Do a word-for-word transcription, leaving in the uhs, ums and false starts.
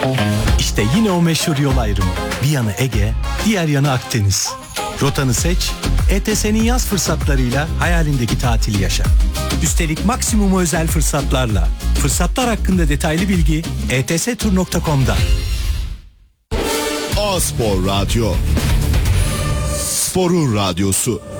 İşte yine o meşhur yol ayrımı. Bir yanı Ege, diğer yanı Akdeniz. Rotanı seç, E T S'nin yaz fırsatlarıyla hayalindeki tatili yaşa. Üstelik maksimum özel fırsatlarla. Fırsatlar hakkında detaylı bilgi e t s tur nokta com'da. A-Spor Radyo, sporun radyosu.